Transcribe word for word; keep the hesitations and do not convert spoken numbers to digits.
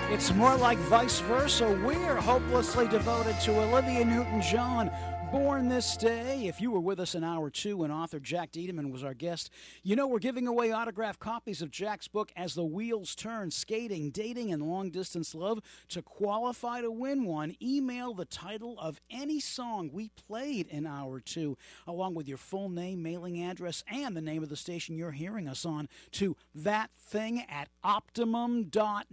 It's more like vice versa. We're hopelessly devoted to Olivia Newton-John, born this day. If you were with us in hour two and author Jack Diedemann was our guest, you know we're giving away autographed copies of Jack's book, As the Wheels Turn, Skating, Dating, and Long-Distance Love. To qualify to win one, email the title of any song we played in hour two, along with your full name, mailing address, and the name of the station you're hearing us on, to thatthing at optimum dot